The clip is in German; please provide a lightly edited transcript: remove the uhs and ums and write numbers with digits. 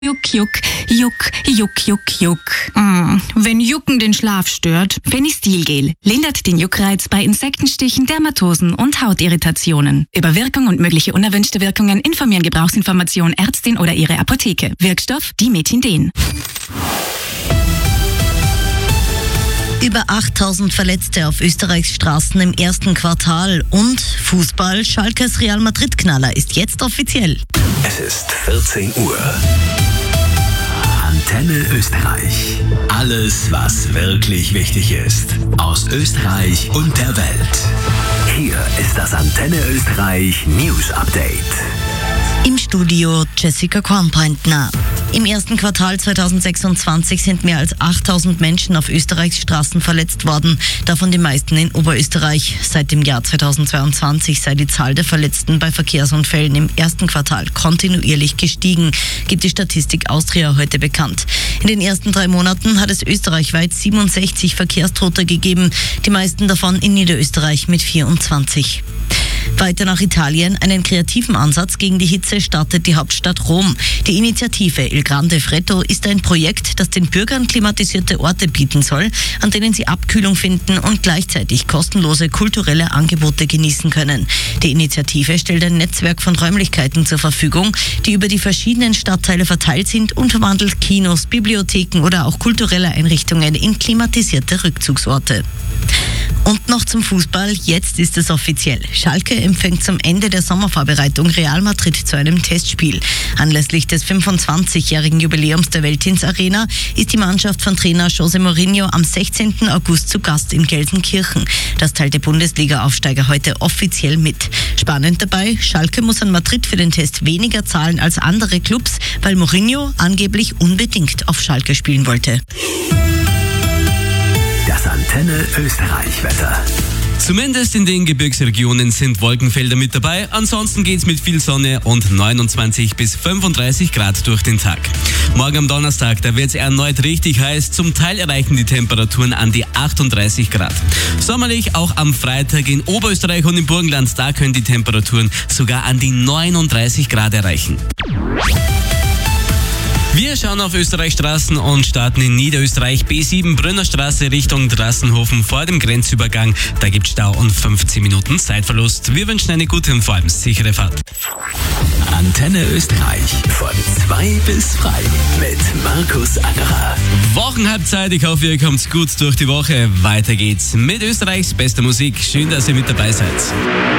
Juck, juck, juck, juck, juck, juck. Wenn Jucken den Schlaf stört, Fenistil-Gel lindert den Juckreiz bei Insektenstichen, Dermatosen und Hautirritationen. Über Wirkung und mögliche unerwünschte Wirkungen informieren Gebrauchsinformation Ärztin oder ihre Apotheke. Wirkstoff Dimethinden. Über 8000 Verletzte auf Österreichs Straßen im ersten Quartal und Fußball. Schalkes Real Madrid-Knaller ist jetzt offiziell. Es ist 14 Uhr. Antenne Österreich. Alles, was wirklich wichtig ist. Aus Österreich und der Welt. Hier ist das Antenne Österreich News Update. Im Studio Jessica Kornpointner. Im ersten Quartal 2026 sind mehr als 8000 Menschen auf Österreichs Straßen verletzt worden, davon die meisten in Oberösterreich. Seit dem Jahr 2022 sei die Zahl der Verletzten bei Verkehrsunfällen im ersten Quartal kontinuierlich gestiegen, gibt die Statistik Austria heute bekannt. In den ersten 3 Monaten hat es österreichweit 67 Verkehrstote gegeben, die meisten davon in Niederösterreich mit 24. Weiter nach Italien. Einen kreativen Ansatz gegen die Hitze startet die Hauptstadt Rom. Die Initiative Il Grande Freddo ist ein Projekt, das den Bürgern klimatisierte Orte bieten soll, an denen sie Abkühlung finden und gleichzeitig kostenlose kulturelle Angebote genießen können. Die Initiative stellt ein Netzwerk von Räumlichkeiten zur Verfügung, die über die verschiedenen Stadtteile verteilt sind und verwandelt Kinos, Bibliotheken oder auch kulturelle Einrichtungen in klimatisierte Rückzugsorte. Und noch zum Fußball. Jetzt ist es offiziell. Schalke empfängt zum Ende der Sommervorbereitung Real Madrid zu einem Testspiel. Anlässlich des 25-jährigen Jubiläums der Veltins Arena ist die Mannschaft von Trainer José Mourinho am 16. August zu Gast in Gelsenkirchen. Das teilte Bundesliga-Aufsteiger heute offiziell mit. Spannend dabei, Schalke muss an Madrid für den Test weniger zahlen als andere Clubs, weil Mourinho angeblich unbedingt auf Schalke spielen wollte. Das Antenne Österreich Wetter. Zumindest in den Gebirgsregionen sind Wolkenfelder mit dabei. Ansonsten geht's mit viel Sonne und 29 bis 35 Grad durch den Tag. Morgen am Donnerstag, da wird's erneut richtig heiß. Zum Teil erreichen die Temperaturen an die 38 Grad. Sommerlich auch am Freitag in Oberösterreich und im Burgenland. Da können die Temperaturen sogar an die 39 Grad erreichen. Wir schauen auf Österreichs Straßen und starten in Niederösterreich. B7 Brünnerstraße Richtung Drassenhofen vor dem Grenzübergang. Da gibt's Stau und 15 Minuten Zeitverlust. Wir wünschen eine gute und vor allem sichere Fahrt. Antenne Österreich von 2 bis 3 mit Markus Angerer. Wochenhalbzeit. Ich hoffe, ihr kommt gut durch die Woche. Weiter geht's mit Österreichs bester Musik. Schön, dass ihr mit dabei seid.